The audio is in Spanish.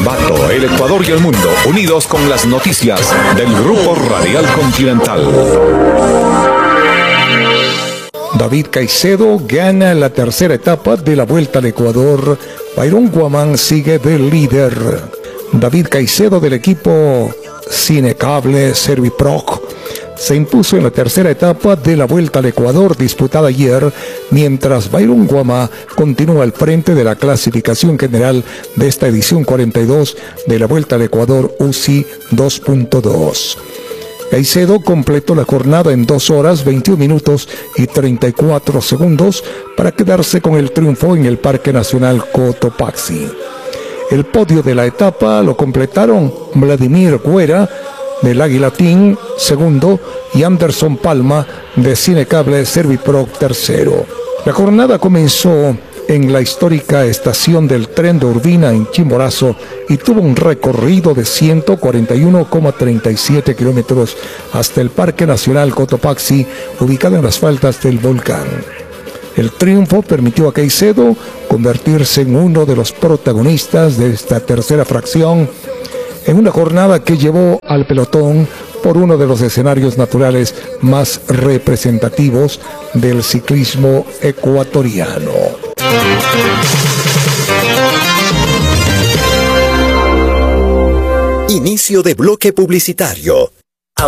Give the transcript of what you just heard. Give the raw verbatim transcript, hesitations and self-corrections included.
Ambato, el Ecuador y el mundo, unidos con las noticias del Grupo Radial Continental. David Caicedo gana la tercera etapa de la Vuelta al Ecuador. Byron Guamán sigue de líder. David Caicedo del equipo Cinecable Serviproc se impuso en la tercera etapa de la Vuelta al Ecuador disputada ayer, mientras Byron Guamá continúa al frente de la clasificación general de esta edición cuarenta y dos de la Vuelta al Ecuador U C I dos punto dos. Caicedo completó la jornada en dos horas, veintiún minutos y treinta y cuatro segundos para quedarse con el triunfo en el Parque Nacional Cotopaxi. El podio de la etapa lo completaron Vladimir Guerra del Águila Team, segundo, y Anderson Palma de Cinecable Serviproc, tercero. La jornada comenzó en la histórica estación del tren de Urbina en Chimborazo y tuvo un recorrido de ciento cuarenta y uno coma treinta y siete kilómetros hasta el Parque Nacional Cotopaxi, ubicado en las faldas del volcán. El triunfo permitió a Caicedo convertirse en uno de los protagonistas de esta tercera fracción en una jornada que llevó al pelotón por uno de los escenarios naturales más representativos del ciclismo ecuatoriano. Inicio de bloque publicitario.